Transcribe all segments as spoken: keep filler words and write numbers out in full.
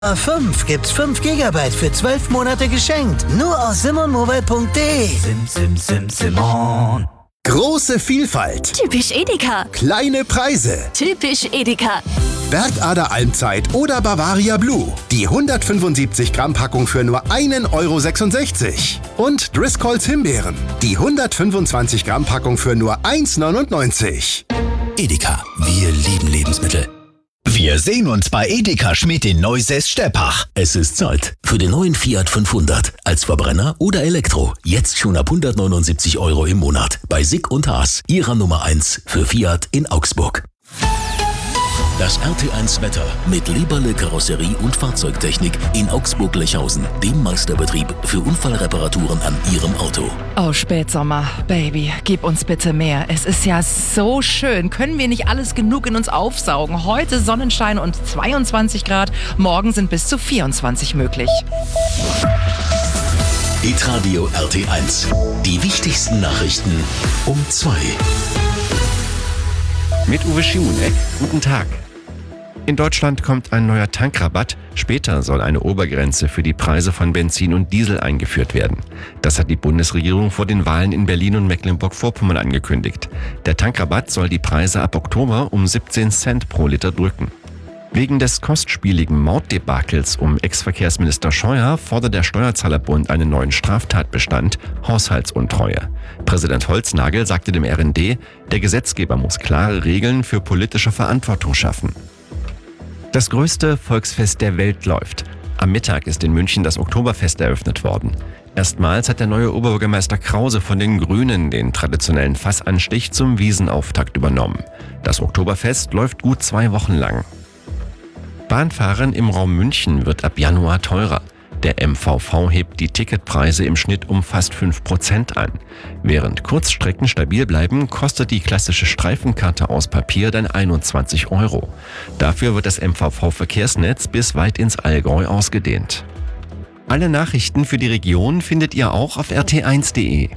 fünf gibt's fünf Gigabyte für zwölf Monate geschenkt. Nur aus simonmobile punkt de. Sim, sim, sim, Simon. Große Vielfalt. Typisch Edeka. Kleine Preise. Typisch Edeka. Bergader Almzeit oder Bavaria Blue. Die hundertfünfundsiebzig Gramm Packung für nur einen Euro sechsundsechzig. Und Driscolls Himbeeren. Die hundertfünfundzwanzig Gramm Packung für nur eins neunundneunzig. Edeka, wir lieben Lebensmittel. Wir sehen uns bei Edeka Schmidt in Neusäß-Steppach. Es ist Zeit für den neuen Fiat fünfhundert. Als Verbrenner oder Elektro. Jetzt schon ab hundertneunundsiebzig Euro im Monat. Bei Sick und Haas, ihrer Nummer eins für Fiat in Augsburg. Das R T eins Wetter mit Leberle Karosserie und Fahrzeugtechnik in Augsburg-Lechhausen, dem Meisterbetrieb für Unfallreparaturen an Ihrem Auto. Oh, Spätsommer, Baby, gib uns bitte mehr. Es ist ja so schön. Können wir nicht alles genug in uns aufsaugen? Heute Sonnenschein und zweiundzwanzig Grad. Morgen sind bis zu vierundzwanzig möglich. Hitradio R T eins. Die wichtigsten Nachrichten um zwei. Mit Uwe Schimonek. Guten Tag. In Deutschland kommt ein neuer Tankrabatt. Später soll eine Obergrenze für die Preise von Benzin und Diesel eingeführt werden. Das hat die Bundesregierung vor den Wahlen in Berlin und Mecklenburg-Vorpommern angekündigt. Der Tankrabatt soll die Preise ab Oktober um siebzehn Cent pro Liter drücken. Wegen des kostspieligen Mautdebakels um Ex-Verkehrsminister Scheuer fordert der Steuerzahlerbund einen neuen Straftatbestand, Haushaltsuntreue. Präsident Holznagel sagte dem R N D, der Gesetzgeber muss klare Regeln für politische Verantwortung schaffen. Das größte Volksfest der Welt läuft. Am Mittag ist in München das Oktoberfest eröffnet worden. Erstmals hat der neue Oberbürgermeister Krause von den Grünen den traditionellen Fassanstich zum Wiesenauftakt übernommen. Das Oktoberfest läuft gut zwei Wochen lang. Bahnfahren im Raum München wird ab Januar teurer. Der M V V hebt die Ticketpreise im Schnitt um fast fünf Prozent an. Während Kurzstrecken stabil bleiben, kostet die klassische Streifenkarte aus Papier dann einundzwanzig Euro. Dafür wird das M V V-Verkehrsnetz bis weit ins Allgäu ausgedehnt. Alle Nachrichten für die Region findet ihr auch auf r t eins punkt de.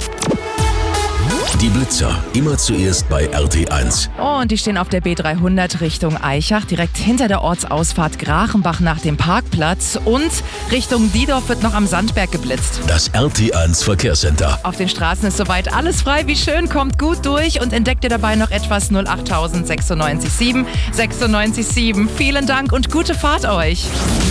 Die Blitzer, immer zuerst bei R T eins. Und die stehen auf der B dreihundert Richtung Aichach, direkt hinter der Ortsausfahrt Grachenbach nach dem Parkplatz. Und Richtung Diedorf wird noch am Sandberg geblitzt. Das R T eins Verkehrscenter. Auf den Straßen ist soweit alles frei. Wie schön, kommt gut durch und entdeckt ihr dabei noch etwas null acht null sechs neun sieben sechs neun sieben. Vielen Dank und gute Fahrt euch.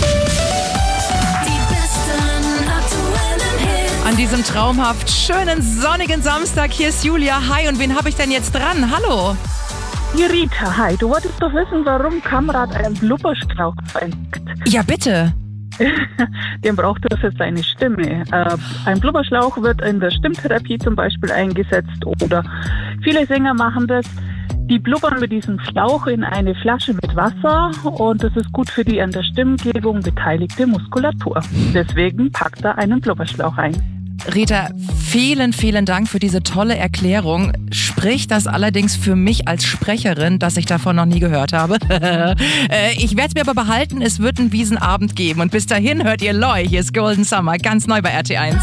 An diesem traumhaft schönen sonnigen Samstag, hier ist Julia. Hi, und wen habe ich denn jetzt dran? Hallo. Hier Rita, hi. Du wolltest doch wissen, warum Kamrat einen Blubberstrauch verwendet. Ja, bitte. Den braucht er für seine Stimme. Äh, ein Blubberschlauch wird in der Stimmtherapie zum Beispiel eingesetzt oder viele Sänger machen das. Die blubbern mit diesem Schlauch in eine Flasche mit Wasser und das ist gut für die an der Stimmgebung beteiligte Muskulatur. Deswegen packt er einen Blubberschlauch ein. Rita, vielen, vielen Dank für diese tolle Erklärung. Spricht das allerdings für mich als Sprecherin, dass ich davon noch nie gehört habe? Ich werde es mir aber behalten, es wird einen Wiesenabend geben. Und bis dahin hört ihr Loi, hier ist Golden Summer, ganz neu bei R T eins.